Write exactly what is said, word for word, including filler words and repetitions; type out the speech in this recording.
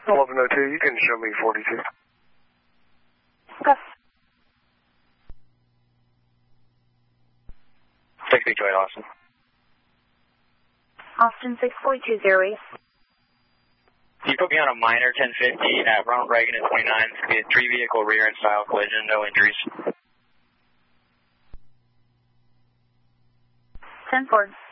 eleven oh two, you can show me forty-two. Okay. six eight two eight Austin. Austin six four two zero eight. You put me on a minor ten fifty at Ronald Reagan and twenty-nine. It's going to be a three-vehicle rear-end style collision, no injuries. ten four.